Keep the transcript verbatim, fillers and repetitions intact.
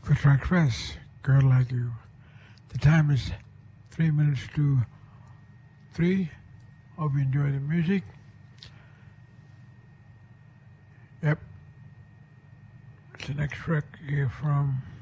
Filter Express, Girl Like You. The time is three minutes to three. Hope you enjoy the music. Yep. It's the next track here from